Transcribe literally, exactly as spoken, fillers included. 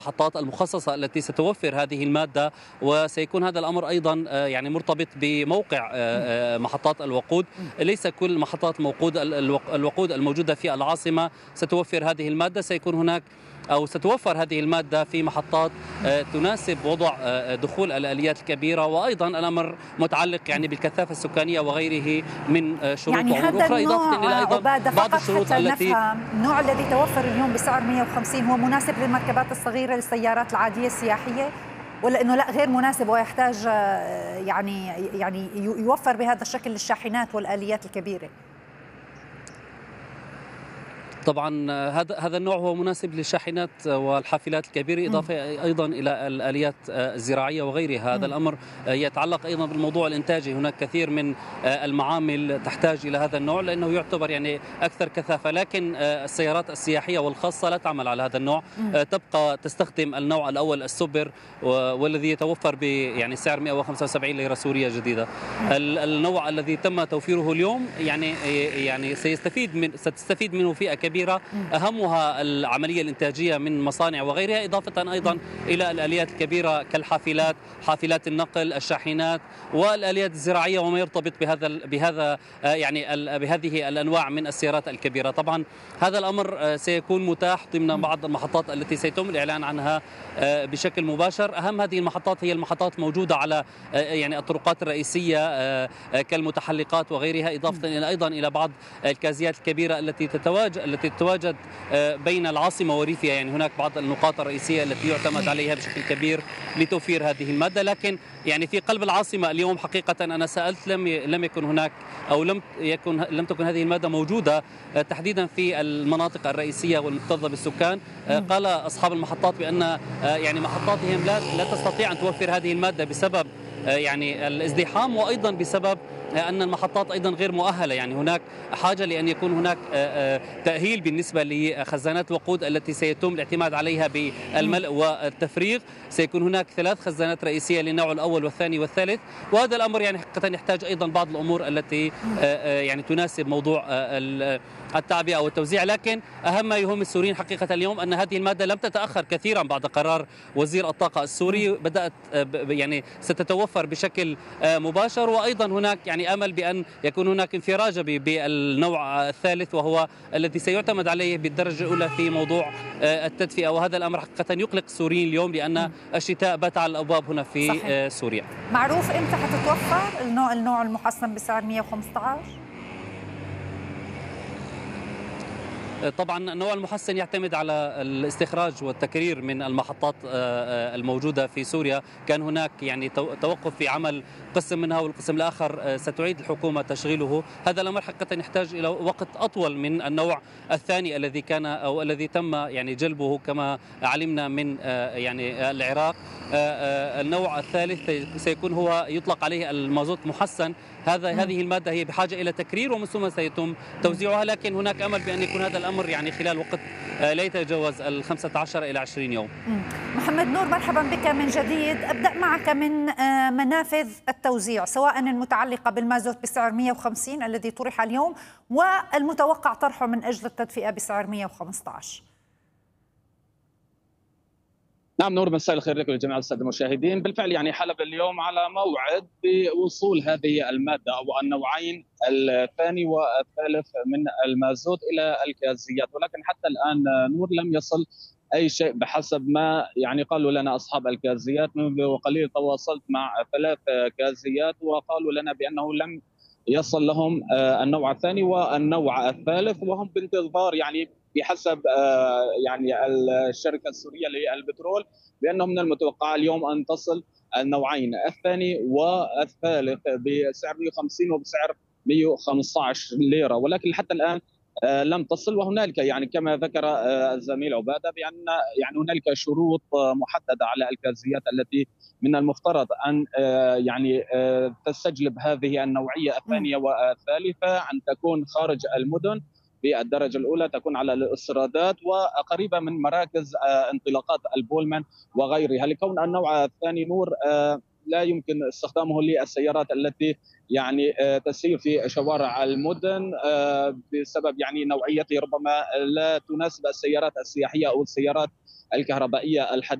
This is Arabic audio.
المحطات المخصصة التي ستوفر هذه المادة، وسيكون هذا الأمر أيضا آه، يعني مرتبط بموقع آه، آه، محطات الوقود. ليس كل محطات موقود الوق- الوقود الموجودة في العاصمة ستوفر هذه المادة، سيكون هناك أو ستوفر هذه المادة في محطات آه، تناسب وضع آه، دخول الآليات الكبيرة، وأيضا الأمر متعلق يعني بالكثافة السكانية وغيره من آه، شروط يعني وأمور هذا أخرى، إضافة النوع إلى آه، أيضا عبادة، بعض فقط الشروط حتى التي نفهم، النوع الذي توفر اليوم بسعر مئة وخمسين هو مناسب للمركبات الصغيرة للسيارات العادية السياحية، ولا انه لا غير مناسب ويحتاج آه، يعني يعني يوفر بهذا الشكل للشاحنات والآليات الكبيرة؟ طبعا هذا هذا النوع هو مناسب للشاحنات والحافلات الكبيرة، مم. إضافة أيضا إلى الآليات الزراعية وغيرها. هذا مم. الأمر يتعلق أيضا بالموضوع الإنتاجي، هناك كثير من المعامل تحتاج إلى هذا النوع لأنه يعتبر يعني أكثر كثافة، لكن السيارات السياحية والخاصة لا تعمل على هذا النوع، مم. تبقى تستخدم النوع الأول السوبر، والذي يتوفر ب يعني سعر مئة وخمسة وسبعين ليرة سورية جديدة. النوع الذي تم توفيره اليوم يعني يعني سيستفيد من ستستفيد منه فئة كبيرة كبيرة، أهمها العملية الإنتاجية من مصانع وغيرها، إضافة أيضا إلى الآليات الكبيرة كالحافلات، حافلات النقل، الشاحنات، والآليات الزراعية وما يرتبط بهذا بهذا يعني بهذه الأنواع من السيارات الكبيرة. طبعا هذا الأمر سيكون متاح ضمن بعض المحطات التي سيتم الإعلان عنها بشكل مباشر. أهم هذه المحطات هي المحطات موجودة على يعني الطرقات الرئيسية كالمتحلقات وغيرها، إضافة إلى أيضا إلى بعض الكازيات الكبيرة التي تتواجد التي تتواجد بين العاصمة وريفها. يعني هناك بعض النقاط الرئيسية التي يعتمد عليها بشكل كبير لتوفير هذه المادة، لكن يعني في قلب العاصمة اليوم حقيقة أنا سألت لم لم يكن هناك أو لم يكن لم تكن هذه المادة موجودة تحديدا في المناطق الرئيسية والمكتظة بالسكان. قال أصحاب المحطات بأن يعني محطاتهم لا لا تستطيع أن توفر هذه المادة بسبب يعني الازدحام، وأيضا بسبب أن المحطات أيضا غير مؤهلة. يعني هناك حاجة لأن يكون هناك تأهيل بالنسبة لخزانات الوقود التي سيتم الاعتماد عليها بالملء والتفريغ. سيكون هناك ثلاث خزانات رئيسية للنوع الأول والثاني والثالث، وهذا الأمر يعني حقيقة يحتاج أيضا بعض الأمور التي يعني تناسب موضوع التعبئة والتوزيع. لكن أهم ما يهم السوريين حقيقة اليوم أن هذه المادة لم تتأخر كثيرا بعد قرار وزير الطاقة السوري، بدأت يعني ستتوفر بشكل مباشر، وأيضا هناك يعني أمل بأن يكون هناك انفراج بالنوع الثالث وهو الذي سيعتمد عليه بالدرجة الأولى في موضوع التدفئة. وهذا الأمر حقيقة يقلق السوريين اليوم لأن الشتاء بات على الأبواب هنا في صحيح. سوريا. معروف إمتى حتتوفر النوع النوع المحسن بسعر مئة وخمسة عشر؟ طبعا النوع المحسن يعتمد على الاستخراج والتكرير من المحطات الموجودة في سوريا. كان هناك يعني توقف في عمل قسم منها، والقسم الآخر ستعيد الحكومة تشغيله. هذا الأمر حقيقة يحتاج إلى وقت أطول من النوع الثاني الذي كان أو الذي تم يعني جلبه كما علمنا من يعني العراق. النوع الثالث سيكون هو يطلق عليه المازوت محسن. هذا هذه المادة هي بحاجة إلى تكرير ومن ثم سيتم توزيعها، لكن هناك أمل بأن يكون هذا الأمر يعني خلال وقت لا يتجاوز الخمسة عشر إلى عشرين يوم. محمد نور، مرحبا بك من جديد. أبدأ معك من منافذ التوزيع، سواء المتعلقة بالمازوت بسعر مئة وخمسين الذي طرح اليوم والمتوقع طرحه من أجل التدفئة بسعر مئة وخمسة عشر. نعم نور، مساء الخير لكم لجميع الساده المشاهدين. بالفعل يعني حلب اليوم على موعد بوصول هذه الماده او النوعين الثاني والثالث من المازوت الى الكازيات، ولكن حتى الان نور لم يصل اي شيء بحسب ما يعني قالوا لنا اصحاب الكازيات. منذ قليل تواصلت مع ثلاث كازيات وقالوا لنا بانه لم يصل لهم النوع الثاني والنوع الثالث، وهم بانتظار يعني بحسب يعني الشركه السوريه للبترول بانه من المتوقع اليوم ان تصل النوعين الثاني والثالث بسعر مئة وخمسين وبسعر مئة وخمسة عشر ليره، ولكن حتى الان لم تصل. وهنالك يعني كما ذكر الزميل عباده بان يعني هنالك شروط محدده على الكازيات التي من المفترض ان يعني تستجلب هذه النوعيه الثانيه والثالثه، ان تكون خارج المدن بالدرجه الاولى، تكون على الاسترادات وقريبه من مراكز انطلاقات البولمان وغيرها، لكون النوع الثاني نور لا يمكن استخدامه للسيارات التي يعني تسير في شوارع المدن بسبب يعني نوعيته ربما لا تناسب السيارات السياحيه او السيارات الكهربائيه الحديثه